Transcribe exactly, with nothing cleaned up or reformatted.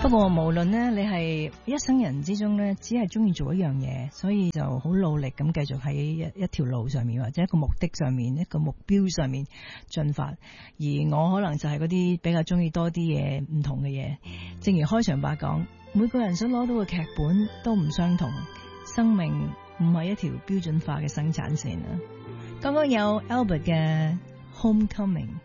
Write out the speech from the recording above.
不過無論呢，你係一生人之中呢，只係中意做一樣嘢，所以就好努力咁繼續喺一一條路上面，或者一個目的上面，一個目標上面進發。而我可能就係嗰啲比較中意多啲嘢，唔同嘅嘢。正如開場白講，每個人想攞到嘅劇本都唔相同，生命唔係一條標準化嘅生產線啊。剛剛有 Albert 嘅 Homecoming。